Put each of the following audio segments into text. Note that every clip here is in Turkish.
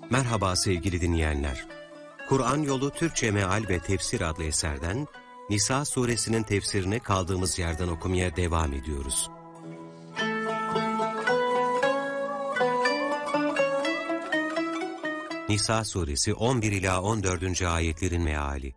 Merhaba sevgili dinleyenler. Kur'an Yolu Türkçe Meal ve Tefsir adlı eserden Nisa suresinin tefsirini kaldığımız yerden okumaya devam ediyoruz. Nisa suresi 11 ila 14. ayetlerin meali.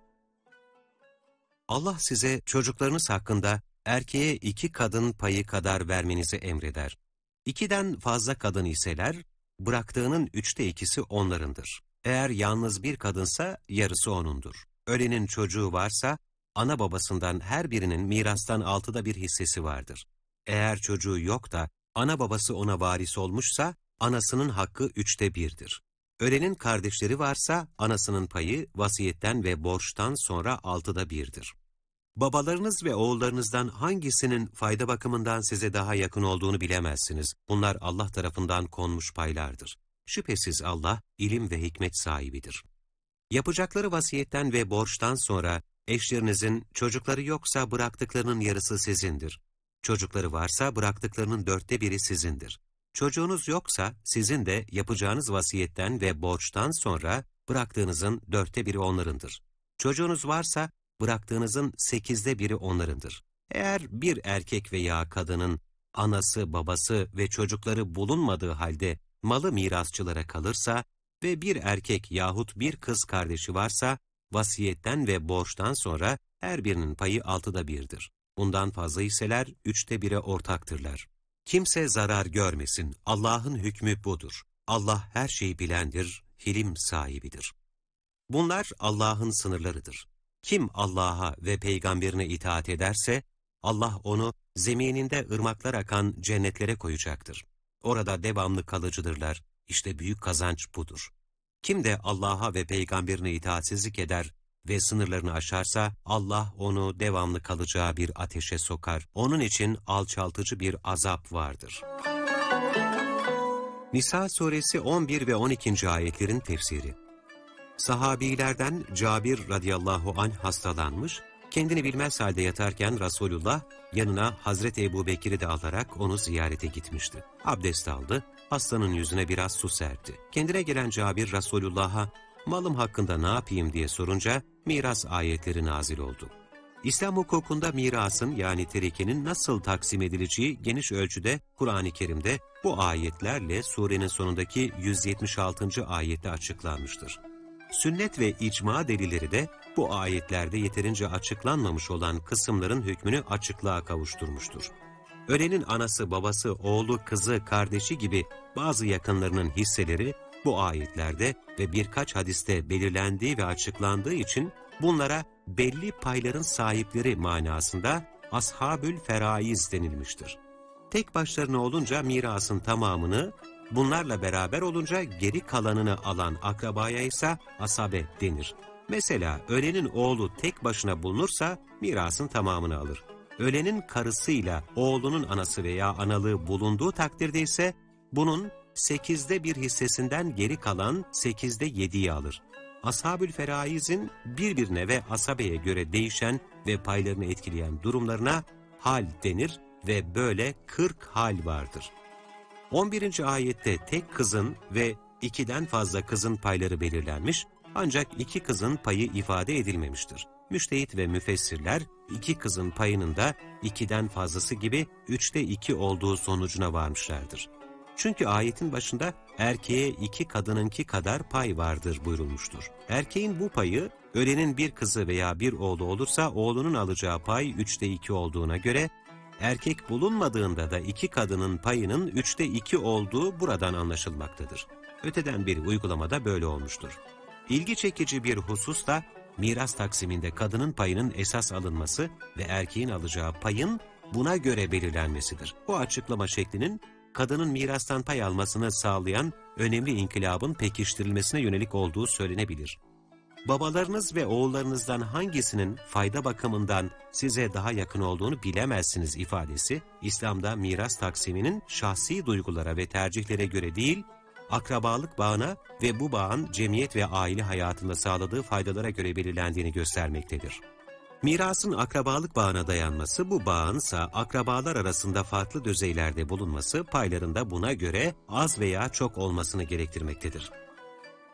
Allah size çocuklarınız hakkında erkeğe 2 kadın payı kadar vermenizi emreder. 2'den fazla kadın iseler, bıraktığının 3'te 2'si onlarındır. Eğer yalnız bir kadınsa yarısı onundur. Ölenin çocuğu varsa, ana babasından her birinin mirastan 6'da 1 hissesi vardır. Eğer çocuğu yok da ana babası ona varis olmuşsa, anasının hakkı 3'te 1'dir. Ölenin kardeşleri varsa, anasının payı vasiyetten ve borçtan sonra 6'da 1'dir. Babalarınız ve oğullarınızdan hangisinin fayda bakımından size daha yakın olduğunu bilemezsiniz. Bunlar Allah tarafından konmuş paylardır. Şüphesiz Allah, ilim ve hikmet sahibidir. Yapacakları vasiyetten ve borçtan sonra, eşlerinizin çocukları yoksa bıraktıklarının yarısı sizindir. Çocukları varsa bıraktıklarının 4'te 1'i sizindir. Çocuğunuz yoksa, sizin de yapacağınız vasiyetten ve borçtan sonra, bıraktığınızın 4'te 1'i onlarındır. Çocuğunuz varsa, bıraktığınızın 8'de 1'i onlarındır. Eğer bir erkek veya kadının anası, babası ve çocukları bulunmadığı halde malı mirasçılara kalırsa ve bir erkek yahut bir kız kardeşi varsa, vasiyetten ve borçtan sonra her birinin payı 6'da 1'dir. Bundan fazla iseler 3'te 1'e ortaktırlar. Kimse zarar görmesin, Allah'ın hükmü budur. Allah her şeyi bilendir, hilim sahibidir. Bunlar Allah'ın sınırlarıdır. Kim Allah'a ve peygamberine itaat ederse, Allah onu zemininde ırmaklar akan cennetlere koyacaktır. Orada devamlı kalıcıdırlar. İşte büyük kazanç budur. Kim de Allah'a ve peygamberine itaatsizlik eder ve sınırlarını aşarsa, Allah onu devamlı kalacağı bir ateşe sokar. Onun için alçaltıcı bir azap vardır. Nisa suresi 11 ve 12. ayetlerin tefsiri. Sahabilerden Cabir radıyallahu anh hastalanmış, kendini bilmez halde yatarken Resulullah yanına Hazreti Ebubekir'i de alarak onu ziyarete gitmişti. Abdest aldı, hastanın yüzüne biraz su serpti. Kendine gelen Cabir Resulullah'a malım hakkında ne yapayım diye sorunca miras ayetleri nazil oldu. İslam hukukunda mirasın yani terikenin nasıl taksim edileceği geniş ölçüde Kur'an-ı Kerim'de bu ayetlerle surenin sonundaki 176. ayette açıklanmıştır. Sünnet ve icma delilleri de bu ayetlerde yeterince açıklanmamış olan kısımların hükmünü açıklığa kavuşturmuştur. Ölenin anası, babası, oğlu, kızı, kardeşi gibi bazı yakınlarının hisseleri bu ayetlerde ve birkaç hadiste belirlendiği ve açıklandığı için bunlara belli payların sahipleri manasında ashabül feraiz denilmiştir. Tek başlarına olunca mirasın tamamını, bunlarla beraber olunca geri kalanını alan akrabaya ise asabe denir. Mesela ölenin oğlu tek başına bulunursa mirasın tamamını alır. Ölenin karısıyla oğlunun anası veya analığı bulunduğu takdirde ise bunun 8'de 1 hissesinden geri kalan 8'de 7'yi alır. Ashab-ül feraizin birbirine ve asabeye göre değişen ve paylarını etkileyen durumlarına hal denir ve böyle 40 hal vardır. 11. ayette tek kızın ve 2'den fazla kızın payları belirlenmiş, ancak 2 kızın payı ifade edilmemiştir. Müştehit ve müfessirler 2 kızın payının da 2'den fazlası gibi 3'te 2 olduğu sonucuna varmışlardır. Çünkü ayetin başında erkeğe 2 kadınınki kadar pay vardır buyurulmuştur. Erkeğin bu payı ölenin bir kızı veya bir oğlu olursa oğlunun alacağı pay 3'te 2 olduğuna göre, erkek bulunmadığında da 2 kadının payının 3'te 2 olduğu buradan anlaşılmaktadır. Öteden beri uygulamada böyle olmuştur. İlgi çekici bir husus da miras taksiminde kadının payının esas alınması ve erkeğin alacağı payın buna göre belirlenmesidir. Bu açıklama şeklinin kadının mirastan pay almasını sağlayan önemli inkılabın pekiştirilmesine yönelik olduğu söylenebilir. Babalarınız ve oğullarınızdan hangisinin fayda bakımından size daha yakın olduğunu bilemezsiniz ifadesi, İslam'da miras taksiminin şahsi duygulara ve tercihlere göre değil, akrabalık bağına ve bu bağın cemiyet ve aile hayatında sağladığı faydalara göre belirlendiğini göstermektedir. Mirasın akrabalık bağına dayanması, bu bağınsa akrabalar arasında farklı düzeylerde bulunması, paylarında buna göre az veya çok olmasını gerektirmektedir.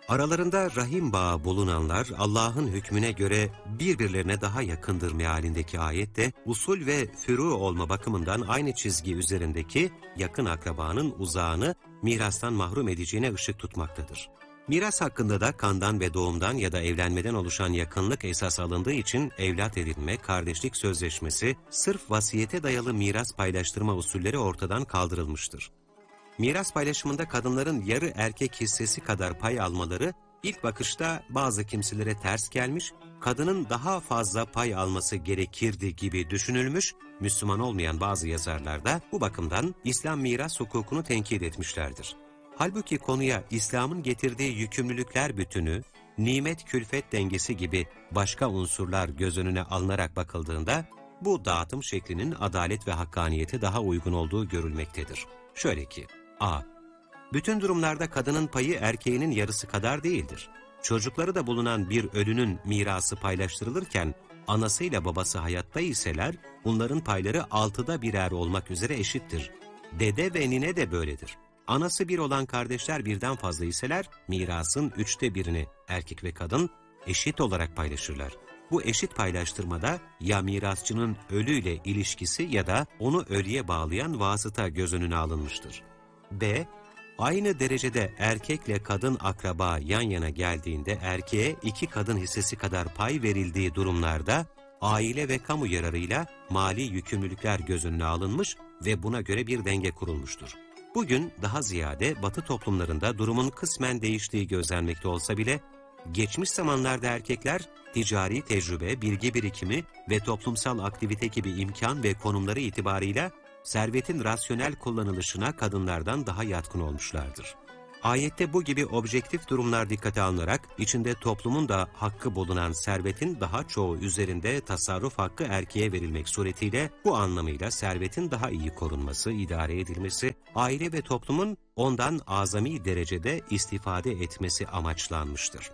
Aralarında rahim bağı bulunanlar Allah'ın hükmüne göre birbirlerine daha yakındır mealindeki ayette usul ve furu olma bakımından aynı çizgi üzerindeki yakın akrabanın uzağını mirastan mahrum edeceğine ışık tutmaktadır. Miras hakkında da kandan ve doğumdan ya da evlenmeden oluşan yakınlık esas alındığı için evlat edinme, kardeşlik sözleşmesi, sırf vasiyete dayalı miras paylaştırma usulleri ortadan kaldırılmıştır. Miras paylaşımında kadınların yarı erkek hissesi kadar pay almaları ilk bakışta bazı kimselere ters gelmiş, kadının daha fazla pay alması gerekirdi gibi düşünülmüş, Müslüman olmayan bazı yazarlar da bu bakımdan İslam miras hukukunu tenkit etmişlerdir. Halbuki konuya İslam'ın getirdiği yükümlülükler bütünü, nimet külfet dengesi gibi başka unsurlar göz önüne alınarak bakıldığında, bu dağıtım şeklinin adalet ve hakkaniyete daha uygun olduğu görülmektedir. Şöyle ki, a. Bütün durumlarda kadının payı erkeğinin yarısı kadar değildir. Çocukları da bulunan bir ölünün mirası paylaştırılırken, anasıyla babası hayatta iseler, bunların payları 6'da birer olmak üzere eşittir. Dede ve nine de böyledir. Anası bir olan kardeşler birden fazla iseler, mirasın 1/3'ünü erkek ve kadın eşit olarak paylaşırlar. Bu eşit paylaştırmada ya mirasçının ölüyle ilişkisi ya da onu ölüye bağlayan vasıta göz önüne alınmıştır. B. Aynı derecede erkekle kadın akraba yan yana geldiğinde erkeğe 2 kadın hissesi kadar pay verildiği durumlarda aile ve kamu yararıyla mali yükümlülükler göz önüne alınmış ve buna göre bir denge kurulmuştur. Bugün daha ziyade Batı toplumlarında durumun kısmen değiştiği gözlenmekte olsa bile, geçmiş zamanlarda erkekler ticari tecrübe, bilgi birikimi ve toplumsal aktivite gibi imkan ve konumları itibarıyla servetin rasyonel kullanılışına kadınlardan daha yatkın olmuşlardır. Ayette bu gibi objektif durumlar dikkate alınarak, içinde toplumun da hakkı bulunan servetin daha çoğu üzerinde tasarruf hakkı erkeğe verilmek suretiyle, bu anlamıyla servetin daha iyi korunması, idare edilmesi, aile ve toplumun ondan azami derecede istifade etmesi amaçlanmıştır.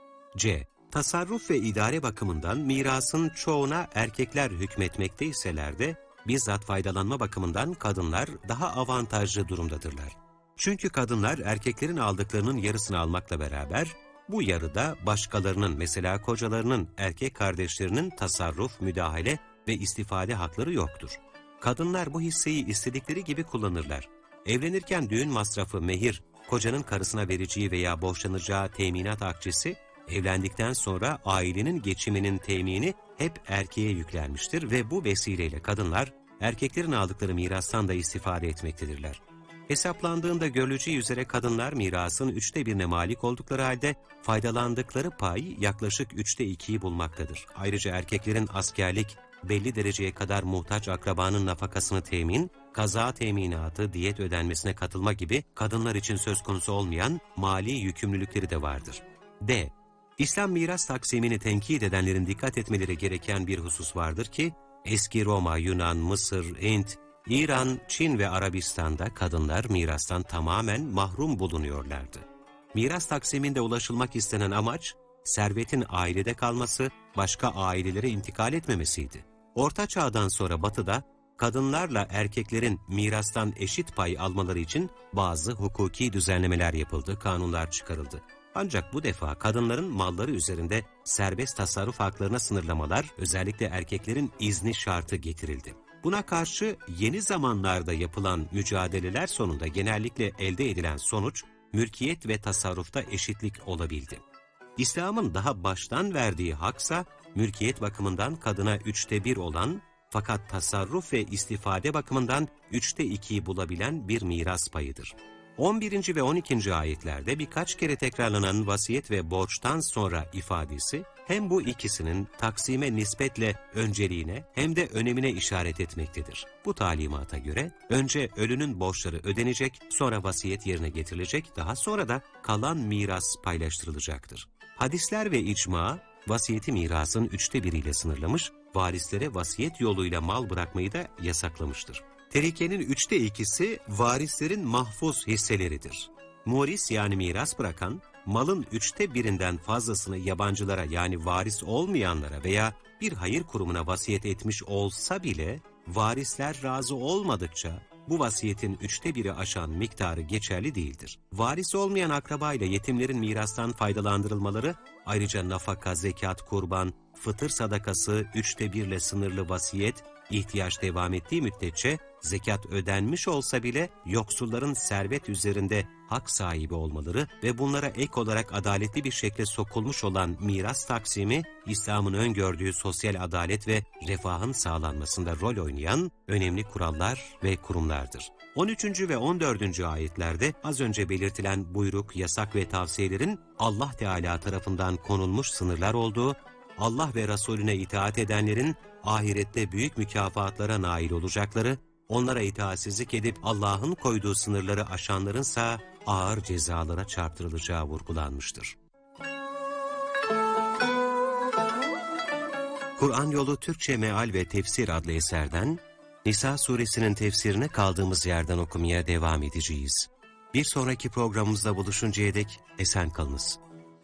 C. Tasarruf ve idare bakımından mirasın çoğuna erkekler hükmetmekteyseler de, bizzat faydalanma bakımından kadınlar daha avantajlı durumdadırlar. Çünkü kadınlar erkeklerin aldıklarının yarısını almakla beraber, bu yarıda başkalarının, mesela kocalarının, erkek kardeşlerinin tasarruf, müdahale ve istifade hakları yoktur. Kadınlar bu hisseyi istedikleri gibi kullanırlar. Evlenirken düğün masrafı, mehir, kocanın karısına vereceği veya borçlanacağı teminat akçesi, evlendikten sonra ailenin geçiminin temini hep erkeğe yüklenmiştir ve bu vesileyle kadınlar, erkeklerin aldıkları mirastan da istifade etmektedirler. Hesaplandığında görüleceği üzere kadınlar mirasın 1/3'üne malik oldukları halde faydalandıkları pay yaklaşık 2/3'ü bulmaktadır. Ayrıca erkeklerin askerlik, belli dereceye kadar muhtaç akrabanın nafakasını temin, kaza teminatı, diyet ödenmesine katılma gibi kadınlar için söz konusu olmayan mali yükümlülükleri de vardır. D. İslam miras taksimini tenkit edenlerin dikkat etmeleri gereken bir husus vardır ki, eski Roma, Yunan, Mısır, Hint, İran, Çin ve Arabistan'da kadınlar mirastan tamamen mahrum bulunuyorlardı. Miras taksiminde ulaşılmak istenen amaç, servetin ailede kalması, başka ailelere intikal etmemesiydi. Orta Çağ'dan sonra Batı'da, kadınlarla erkeklerin mirastan eşit pay almaları için bazı hukuki düzenlemeler yapıldı, kanunlar çıkarıldı. Ancak bu defa kadınların malları üzerinde serbest tasarruf haklarına sınırlamalar, özellikle erkeklerin izni şartı getirildi. Buna karşı yeni zamanlarda yapılan mücadeleler sonunda genellikle elde edilen sonuç, mülkiyet ve tasarrufta eşitlik olabildi. İslam'ın daha baştan verdiği haksa, mülkiyet bakımından kadına 1/3 olan, fakat tasarruf ve istifade bakımından 2/3'ü bulabilen bir miras payıdır. 11. ve 12. ayetlerde birkaç kere tekrarlanan vasiyet ve borçtan sonra ifadesi, hem bu ikisinin taksime nispetle önceliğine hem de önemine işaret etmektedir. Bu talimata göre önce ölünün borçları ödenecek, sonra vasiyet yerine getirilecek, daha sonra da kalan miras paylaştırılacaktır. Hadisler ve icma, vasiyeti mirasın 1/3'üyle sınırlamış, varislere vasiyet yoluyla mal bırakmayı da yasaklamıştır. Terikenin 2/3'ü varislerin mahfuz hisseleridir. Muris yani miras bırakan, malın 1/3'ünden fazlasını yabancılara yani varis olmayanlara veya bir hayır kurumuna vasiyet etmiş olsa bile, varisler razı olmadıkça bu vasiyetin 1/3'ü aşan miktarı geçerli değildir. Varisi olmayan akraba ile yetimlerin mirastan faydalandırılmaları, ayrıca nafaka, zekat, kurban, fıtır sadakası, 1/3 ile sınırlı vasiyet, ihtiyaç devam ettiği müddetçe zekat ödenmiş olsa bile yoksulların servet üzerinde hak sahibi olmaları ve bunlara ek olarak adaletli bir şekilde sokulmuş olan miras taksimi, İslam'ın öngördüğü sosyal adalet ve refahın sağlanmasında rol oynayan önemli kurallar ve kurumlardır. 13. ve 14. ayetlerde az önce belirtilen buyruk, yasak ve tavsiyelerin Allah Teala tarafından konulmuş sınırlar olduğu, Allah ve Resulüne itaat edenlerin ahirette büyük mükafatlara nail olacakları, onlara itaatsizlik edip Allah'ın koyduğu sınırları aşanlarınsa ağır cezalara çarptırılacağı vurgulanmıştır. Kur'an Yolu Türkçe Meal ve Tefsir adlı eserden Nisa suresinin tefsirine kaldığımız yerden okumaya devam edeceğiz. Bir sonraki programımızda buluşuncaya dek esen kalınız.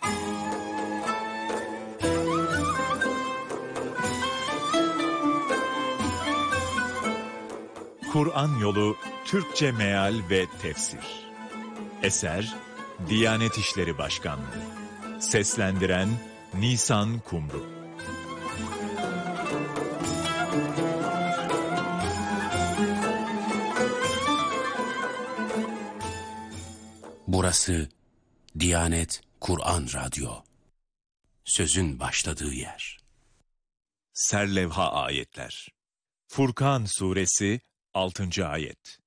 Kur'an Yolu Türkçe Meal ve Tefsir. Eser Diyanet İşleri Başkanlığı. Seslendiren Nisan Kumru. Burası Diyanet Kur'an Radyo. Sözün başladığı yer. Serlevha ayetler. Furkan Suresi 6. ayet.